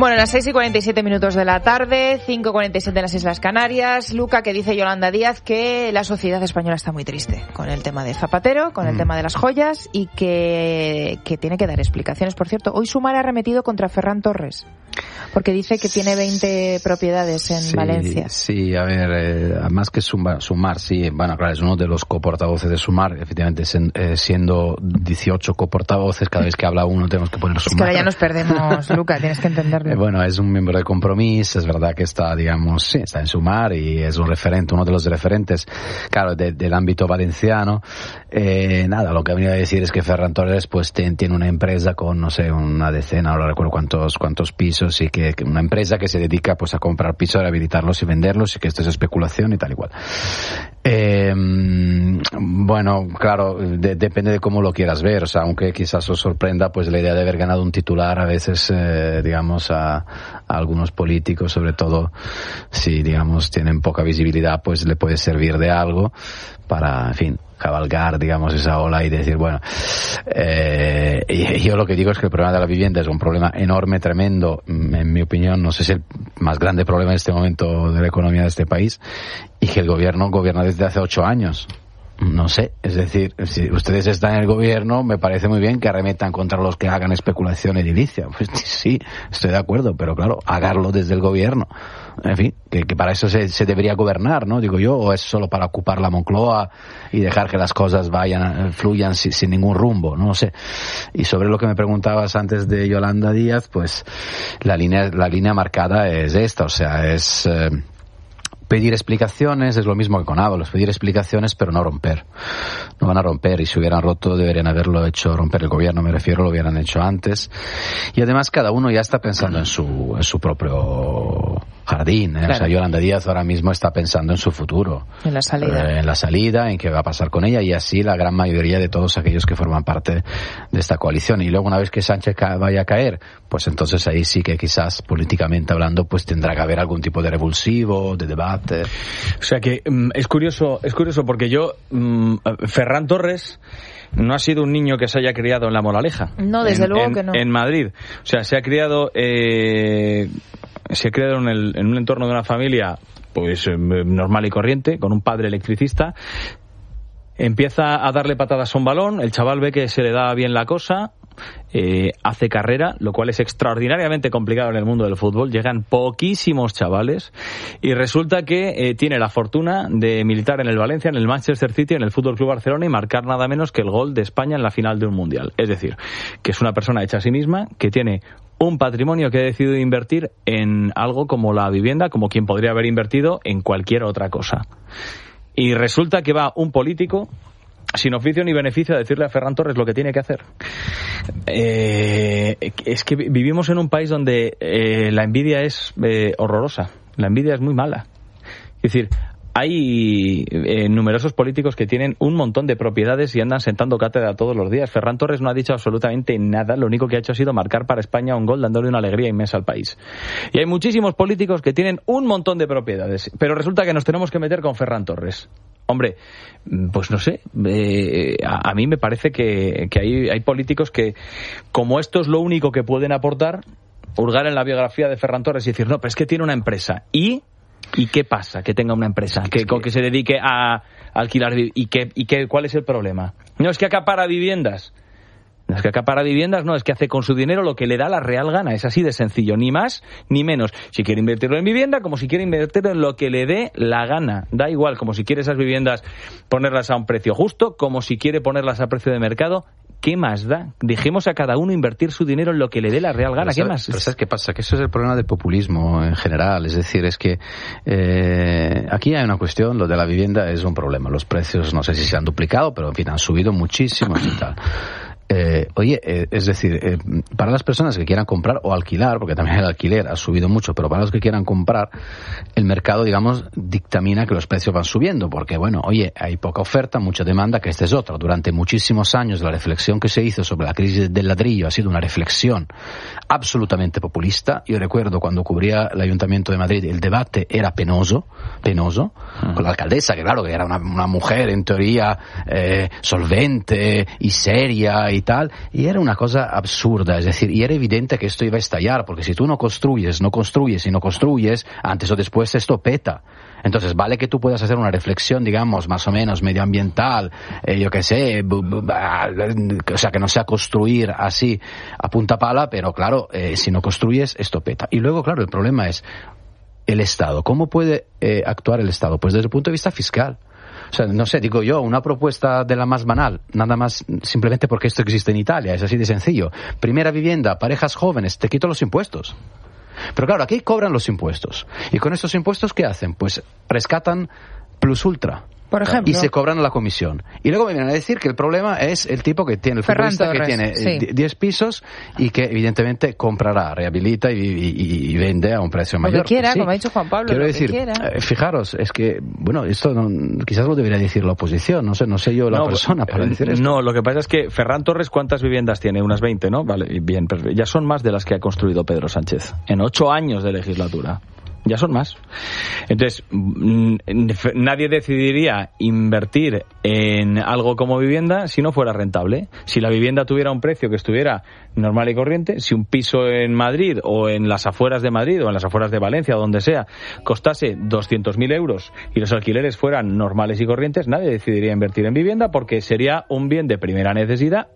Bueno, las 6:47 de la tarde, 5:47 en las Islas Canarias. Luca, que dice Yolanda Díaz que la sociedad española está muy triste con el tema de Zapatero, con el tema de las joyas y que tiene que dar explicaciones. Por cierto, hoy Sumar ha arremetido contra Ferran Torres porque dice que tiene 20 propiedades en Valencia. Sí, a ver, más que Sumar, sí, bueno, claro, es uno de los coportavoces de Sumar, efectivamente, siendo 18 coportavoces, cada vez que habla uno tenemos que poner Sumar. Es que ahora ya nos perdemos, Luca, tienes que entenderlo. Bueno, es un miembro de Compromís, es verdad que está, digamos, sí, está en Sumar y es un referente, uno de los referentes, claro, del ámbito valenciano. Nada, lo que venía a decir es que Ferran Torres pues tiene una empresa con, no sé, una decena, no recuerdo cuántos pisos, y que una empresa que se dedica pues a comprar pisos, rehabilitarlos y venderlos, y que esto es especulación y tal igual. Bueno, claro, depende de cómo lo quieras ver, o sea, aunque quizás os sorprenda, pues la idea de haber ganado un titular a veces, digamos, a algunos políticos, sobre todo si, digamos, tienen poca visibilidad, pues le puede servir de algo para, en fin, cabalgar, digamos, esa ola y decir, bueno, y yo lo que digo es que el problema de la vivienda es un problema enorme, tremendo, en mi opinión, no sé si es el más grande problema en este momento de la economía de este país, y que el gobierno gobierna desde hace 8 años. No sé, es decir, si ustedes están en el gobierno, me parece muy bien que arremetan contra los que hagan especulación edilicia. Pues sí, estoy de acuerdo, pero claro, háganlo desde el gobierno. En fin, que para eso se debería gobernar, ¿no? Digo yo, o es solo para ocupar la Moncloa y dejar que las cosas fluyan sin ningún rumbo, no sé. Y sobre lo que me preguntabas antes de Yolanda Díaz, pues la línea marcada es esta, o sea, es pedir explicaciones, es lo mismo que con Ábalos, pedir explicaciones pero no romper. No van a romper, y si hubieran roto deberían haberlo hecho, romper el gobierno, me refiero, lo hubieran hecho antes. Y además cada uno ya está pensando en su propio jardín, ¿eh? Claro. O sea, Yolanda Díaz ahora mismo está pensando en su futuro. En la salida. En la salida, en qué va a pasar con ella, y así la gran mayoría de todos aquellos que forman parte de esta coalición. Y luego, una vez que Sánchez vaya a caer, pues entonces ahí sí que quizás políticamente hablando pues tendrá que haber algún tipo de revulsivo, de debate. O sea que es curioso porque yo, Ferran Torres no ha sido un niño que se haya criado en La Moraleja. No, desde luego que no. En Madrid. O sea, se ha criado en un entorno de una familia pues normal y corriente, con un padre electricista. Empieza a darle patadas a un balón, el chaval ve que se le da bien la cosa, hace carrera, lo cual es extraordinariamente complicado en el mundo del fútbol. Llegan poquísimos chavales y resulta que tiene la fortuna de militar en el Valencia, en el Manchester City, en el Fútbol Club Barcelona, y marcar nada menos que el gol de España en la final de un mundial. Es decir, que es una persona hecha a sí misma, que tiene un patrimonio que ha decidido invertir en algo como la vivienda, como quien podría haber invertido en cualquier otra cosa. Y resulta que va un político sin oficio ni beneficio a decirle a Ferran Torres lo que tiene que hacer. Es que vivimos en un país donde la envidia es horrorosa. La envidia es muy mala. Es decir, hay numerosos políticos que tienen un montón de propiedades y andan sentando cátedra todos los días. Ferran Torres no ha dicho absolutamente nada. Lo único que ha hecho ha sido marcar para España un gol, dándole una alegría inmensa al país. Y hay muchísimos políticos que tienen un montón de propiedades, pero resulta que nos tenemos que meter con Ferran Torres. Hombre, pues no sé, a mí me parece que hay políticos que, como esto es lo único que pueden aportar, hurgar en la biografía de Ferran Torres y decir, no, pero es que tiene una empresa. ¿Y qué pasa que tenga una empresa? Que se dedique a alquilar. ¿Cuál es el problema? No es que acapara viviendas. No es que acapara viviendas, no, es que hace con su dinero lo que le da la real gana. Es así de sencillo, ni más ni menos. Si quiere invertirlo en vivienda, como si quiere invertirlo en lo que le dé la gana. Da igual, como si quiere esas viviendas ponerlas a un precio justo, como si quiere ponerlas a precio de mercado. ¿Qué más da? Dejemos a cada uno invertir su dinero en lo que le dé la real gana. ¿Qué más? Pero ¿sabes qué pasa? Que eso es el problema del populismo en general. Es decir, es que aquí hay una cuestión, lo de la vivienda es un problema. Los precios no sé si se han duplicado, pero en fin, han subido muchísimo y tal. Es decir, para las personas que quieran comprar o alquilar, porque también el alquiler ha subido mucho, pero para los que quieran comprar, el mercado, digamos, dictamina que los precios van subiendo, porque, bueno, oye, hay poca oferta, mucha demanda, que este es otro. Durante muchísimos años la reflexión que se hizo sobre la crisis del ladrillo ha sido una reflexión absolutamente populista. Yo recuerdo cuando cubría el Ayuntamiento de Madrid, el debate era penoso, con la alcaldesa, que claro, que era una mujer en teoría solvente y seria y tal, y era una cosa absurda, es decir, y era evidente que esto iba a estallar, porque si tú no construyes, antes o después esto peta. Entonces, vale que tú puedas hacer una reflexión, digamos, más o menos medioambiental, yo qué sé, o sea, que no sea construir así a punta pala, pero claro, si no construyes, esto peta. Y luego, claro, el problema es el Estado. ¿Cómo puede actuar el Estado? Pues desde el punto de vista fiscal. O sea, no sé, digo yo, una propuesta de la más banal, nada más simplemente porque esto existe en Italia, es así de sencillo. Primera vivienda, parejas jóvenes, te quito los impuestos. Pero claro, aquí cobran los impuestos. ¿Y con estos impuestos qué hacen? Pues rescatan Plus Ultra. Por ejemplo. Y se cobran la comisión. Y luego me vienen a decir que el problema es el tipo que tiene, el futbolista que tiene 10 pisos y que evidentemente comprará, rehabilita y vende a un precio mayor. Lo que quiera, como ha dicho Juan Pablo. Quiero decir, fijaros, es que, bueno, esto quizás lo debería decir la oposición, no sé yo la persona para decir esto. No, lo que pasa es que Ferran Torres, ¿cuántas viviendas tiene? Unas 20, ¿no? Vale, bien, pero ya son más de las que ha construido Pedro Sánchez en 8 años de legislatura. Ya son más. Entonces, nadie decidiría invertir en algo como vivienda si no fuera rentable. Si la vivienda tuviera un precio que estuviera normal y corriente, si un piso en Madrid o en las afueras de Madrid o en las afueras de Valencia o donde sea costase 200.000 euros y los alquileres fueran normales y corrientes, nadie decidiría invertir en vivienda porque sería un bien de primera necesidad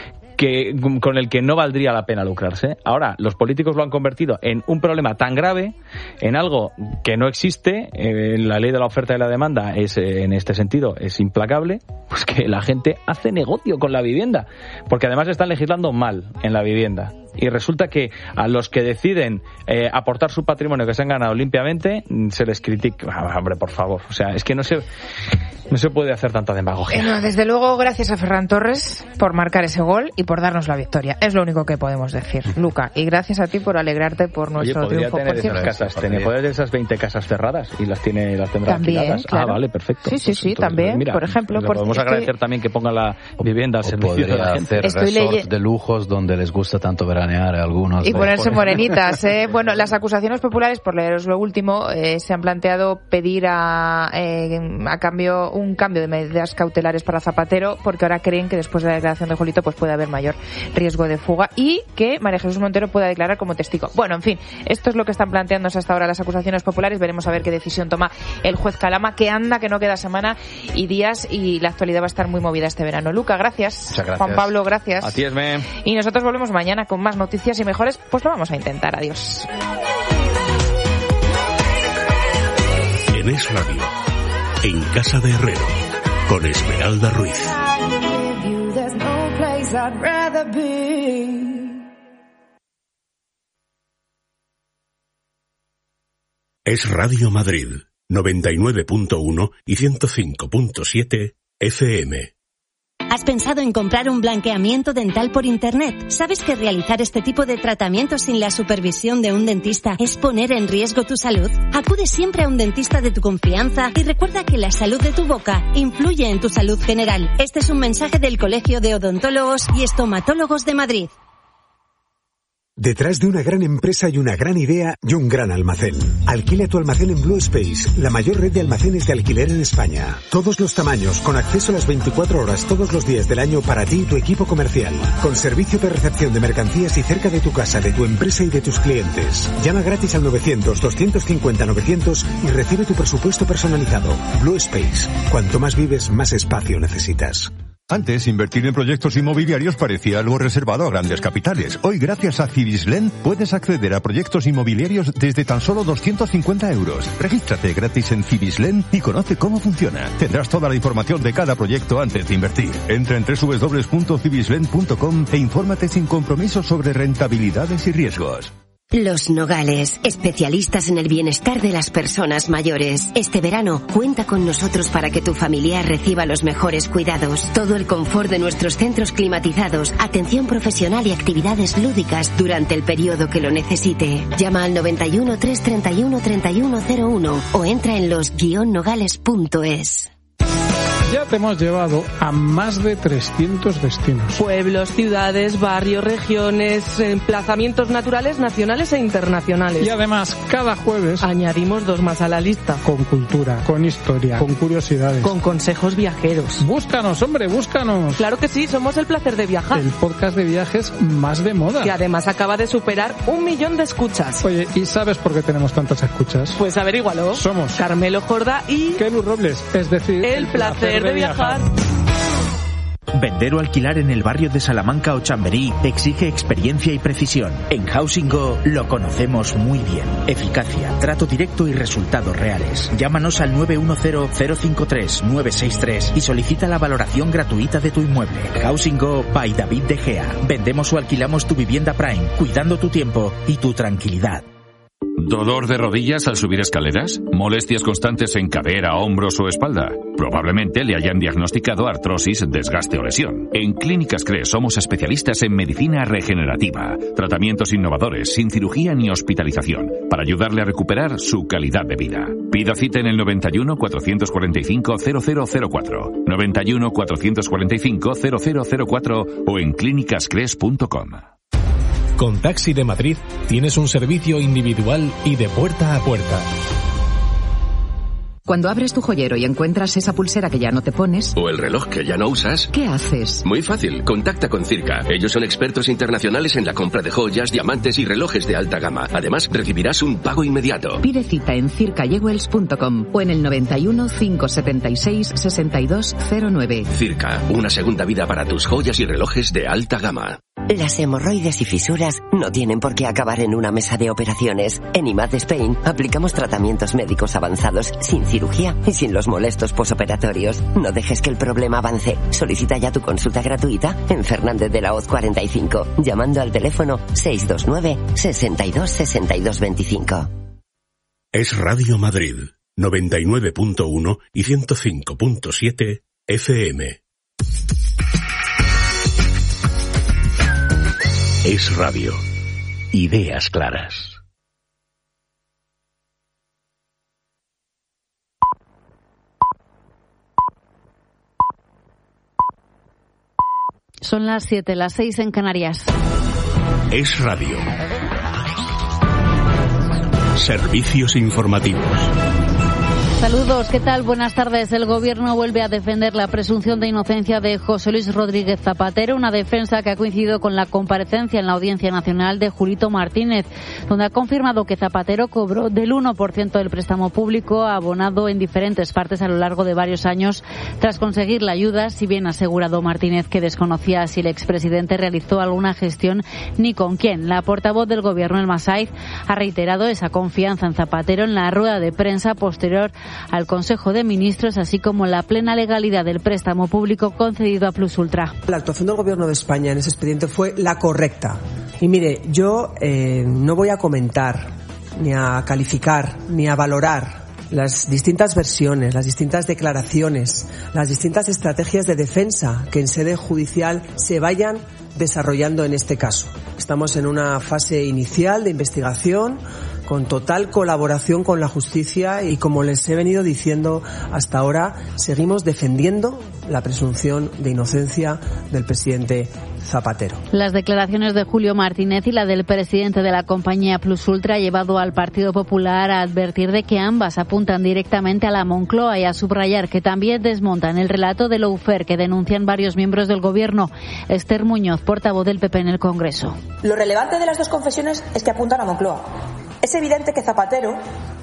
con el que no valdría la pena lucrarse. Ahora, los políticos lo han convertido en un problema tan grave, en algo que no existe. La ley de la oferta y la demanda es, en este sentido, es implacable, pues que la gente hace negocio con la vivienda, porque además están legislando mal en la vivienda. Y resulta que a los que deciden aportar su patrimonio que se han ganado limpiamente, se les critica. Hombre, por favor. O sea, es que no se puede hacer tanta demagogia. No, desde luego, gracias a Ferran Torres por marcar ese gol y por darnos la victoria. Es lo único que podemos decir, Luca. Y gracias a ti por alegrarte por nuestro triunfo. Podría tener esas 20 casas cerradas y las tendrá también, alquiladas. Claro. Ah, vale, perfecto. Sí, Entonces, también. Mira, por ejemplo, podemos agradecer también que ponga la vivienda al servicio de la gente. Hacer resorts de lujos donde les gusta tanto veranear a algunos. Y ponerse morenitas, ¿eh? Bueno, las acusaciones populares, por leeros lo último, se han planteado pedir a cambio un cambio de medidas cautelares para Zapatero, porque ahora creen que después de la declaración de Jolito pues puede haber mayor riesgo de fuga y que María Jesús Montero pueda declarar como testigo. Bueno, en fin, esto es lo que están planteándose hasta ahora las acusaciones populares. Veremos a ver qué decisión toma el juez Calama, que anda, que no queda semana y días, y la actualidad va a estar muy movida este verano. Luca, gracias. Muchas gracias. Juan Pablo, gracias. A ti, Esme. Y nosotros volvemos mañana con más noticias y mejores, pues lo vamos a intentar. Adiós. En Es Radio, en Casa de Herrero, con Esmeralda Ruiz. Es Radio Madrid, 99.1 y 105.7 FM. ¿Has pensado en comprar un blanqueamiento dental por internet? ¿Sabes que realizar este tipo de tratamientos sin la supervisión de un dentista es poner en riesgo tu salud? Acude siempre a un dentista de tu confianza y recuerda que la salud de tu boca influye en tu salud general. Este es un mensaje del Colegio de Odontólogos y Estomatólogos de Madrid. Detrás de una gran empresa hay una gran idea y un gran almacén. Alquila tu almacén en Blue Space, la mayor red de almacenes de alquiler en España. Todos los tamaños, con acceso a las 24 horas todos los días del año para ti y tu equipo comercial. Con servicio de recepción de mercancías y cerca de tu casa, de tu empresa y de tus clientes. Llama gratis al 900-250-900 y recibe tu presupuesto personalizado. Blue Space. Cuanto más vives, más espacio necesitas. Antes, invertir en proyectos inmobiliarios parecía algo reservado a grandes capitales. Hoy, gracias a Cibislen, puedes acceder a proyectos inmobiliarios desde tan solo 250 euros. Regístrate gratis en Cibislen y conoce cómo funciona. Tendrás toda la información de cada proyecto antes de invertir. Entra en www.cibislen.com e infórmate sin compromiso sobre rentabilidades y riesgos. Los Nogales, especialistas en el bienestar de las personas mayores. Este verano, cuenta con nosotros para que tu familiar reciba los mejores cuidados. Todo el confort de nuestros centros climatizados, atención profesional y actividades lúdicas durante el periodo que lo necesite. Llama al 91 331 3101 o entra en los-nogales.es. Ya te hemos llevado a más de 300 destinos. Pueblos, ciudades, barrios, regiones, emplazamientos naturales, nacionales e internacionales. Y además, cada jueves añadimos 2 más a la lista. Con cultura, con historia, con curiosidades, con consejos viajeros. Búscanos, hombre, búscanos. Claro que sí, somos El Placer de Viajar. El podcast de viajes más de moda. Que además acaba de superar 1 millón de escuchas. Oye, ¿y sabes por qué tenemos tantas escuchas? Pues averígualo. Somos Carmelo Jordá y Kelu Robles, es decir, El Placer de Viajar. Vender o alquilar en el barrio de Salamanca o Chamberí exige experiencia y precisión. En Housing Go lo conocemos muy bien. Eficacia, trato directo y resultados reales. Llámanos al 910-053-963 y solicita la valoración gratuita de tu inmueble. Housing Go by David De Gea. Vendemos o alquilamos tu vivienda Prime, cuidando tu tiempo y tu tranquilidad. ¿Dolor de rodillas al subir escaleras? ¿Molestias constantes en cadera, hombros o espalda? Probablemente le hayan diagnosticado artrosis, desgaste o lesión. En Clínicas CRES somos especialistas en medicina regenerativa, tratamientos innovadores, sin cirugía ni hospitalización, para ayudarle a recuperar su calidad de vida. Pida cita en el 91 445 0004, 91 445 0004 o en clínicascres.com. Con Taxi de Madrid tienes un servicio individual y de puerta a puerta. Cuando abres tu joyero y encuentras esa pulsera que ya no te pones... o el reloj que ya no usas... ¿qué haces? Muy fácil, contacta con Circa. Ellos son expertos internacionales en la compra de joyas, diamantes y relojes de alta gama. Además, recibirás un pago inmediato. Pide cita en circajewels.com o en el 91 576 6209. Circa, una segunda vida para tus joyas y relojes de alta gama. Las hemorroides y fisuras no tienen por qué acabar en una mesa de operaciones. En IMAD Spain aplicamos tratamientos médicos avanzados sin cirugía y sin los molestos posoperatorios. No dejes que el problema avance. Solicita ya tu consulta gratuita en Fernández de la Hoz 45, llamando al teléfono 629 62 62 25. Es Radio Madrid, 99.1 y 105.7 FM. Es Radio. Ideas claras. Son las 7, las 6 en Canarias. Es Radio. Servicios informativos. Saludos, ¿qué tal? Buenas tardes. El Gobierno vuelve a defender la presunción de inocencia de José Luis Rodríguez Zapatero, una defensa que ha coincidido con la comparecencia en la Audiencia Nacional de Julito Martínez, donde ha confirmado que Zapatero cobró del 1% del préstamo público abonado en diferentes partes a lo largo de varios años tras conseguir la ayuda, si bien ha asegurado Martínez que desconocía si el expresidente realizó alguna gestión ni con quién. La portavoz del Gobierno, Elma Saiz, ha reiterado esa confianza en Zapatero en la rueda de prensa posterior al Consejo de Ministros, así como la plena legalidad del préstamo público concedido a Plus Ultra. La actuación del Gobierno de España en ese expediente fue la correcta. Y mire, yo no voy a comentar, ni a calificar, ni a valorar las distintas versiones, las distintas declaraciones, las distintas estrategias de defensa que en sede judicial se vayan desarrollando en este caso. Estamos en una fase inicial de investigación con total colaboración con la justicia y, como les he venido diciendo hasta ahora, seguimos defendiendo la presunción de inocencia del presidente Zapatero. Las declaraciones de Julio Martínez y la del presidente de la compañía Plus Ultra ha llevado al Partido Popular a advertir de que ambas apuntan directamente a la Moncloa y a subrayar que también desmontan el relato de lawfare que denuncian varios miembros del Gobierno. Esther Muñoz, portavoz del PP en el Congreso. Lo relevante de las dos confesiones es que apuntan a Moncloa. Es evidente que Zapatero,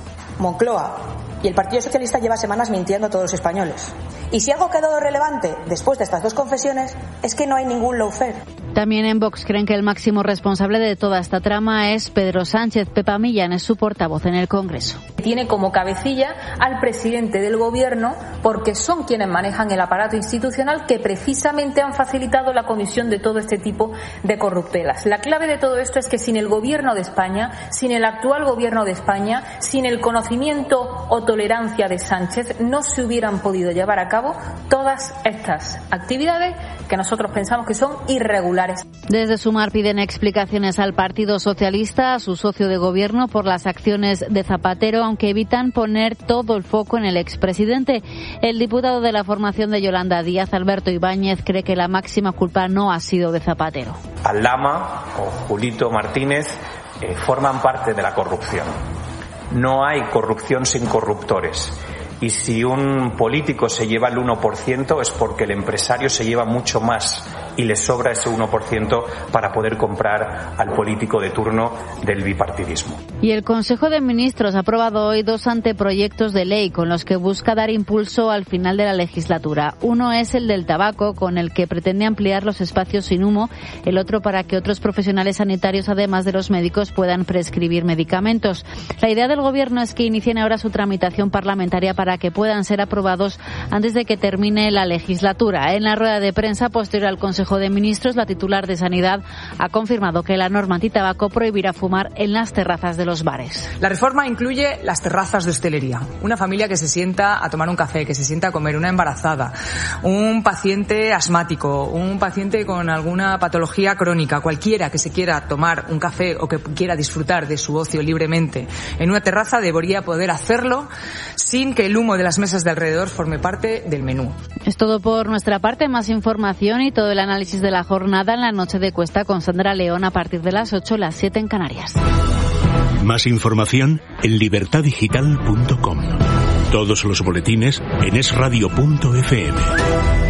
Moncloa y el Partido Socialista lleva semanas mintiendo a todos los españoles. Y si algo ha quedado relevante después de estas dos confesiones es que no hay ningún lawfare. También en Vox creen que el máximo responsable de toda esta trama es Pedro Sánchez. Pepa Millán es su portavoz en el Congreso. Tiene como cabecilla al presidente del Gobierno porque son quienes manejan el aparato institucional que precisamente han facilitado la comisión de todo este tipo de corruptelas. La clave de todo esto es que sin el Gobierno de España, sin el actual Gobierno de España, sin el conocimiento o tolerancia de Sánchez, no se hubieran podido llevar a cabo todas estas actividades que nosotros pensamos que son irregulares bares. Desde Sumar piden explicaciones al Partido Socialista, a su socio de gobierno, por las acciones de Zapatero, aunque evitan poner todo el foco en el expresidente. El diputado de la formación de Yolanda Díaz, Alberto Ibáñez, cree que la máxima culpa no ha sido de Zapatero. Aldama o Julito Martínez forman parte de la corrupción. No hay corrupción sin corruptores. Y si un político se lleva el 1% es porque el empresario se lleva mucho más y le sobra ese 1% para poder comprar al político de turno del bipartidismo. Y el Consejo de Ministros ha aprobado hoy 2 anteproyectos de ley con los que busca dar impulso al final de la legislatura. Uno es el del tabaco, con el que pretende ampliar los espacios sin humo, el otro para que otros profesionales sanitarios, además de los médicos, puedan prescribir medicamentos. La idea del Gobierno es que inicien ahora su tramitación parlamentaria para que puedan ser aprobados antes de que termine la legislatura. En la rueda de prensa posterior al Consejo de Ministros, la titular de Sanidad ha confirmado que la norma antitabaco prohibirá fumar en las terrazas de los bares. La reforma incluye las terrazas de hostelería. Una familia que se sienta a tomar un café, que se sienta a comer, una embarazada, un paciente asmático, un paciente con alguna patología crónica, cualquiera que se quiera tomar un café o que quiera disfrutar de su ocio libremente en una terraza debería poder hacerlo sin que el humo de las mesas de alrededor forme parte del menú. Es todo por nuestra parte. Más información y todo el análisis de la jornada en la Noche de Cuesta con Sandra León a partir de las 8, las 7 en Canarias. Más información en libertadigital.com. Todos los boletines en esradio.fm.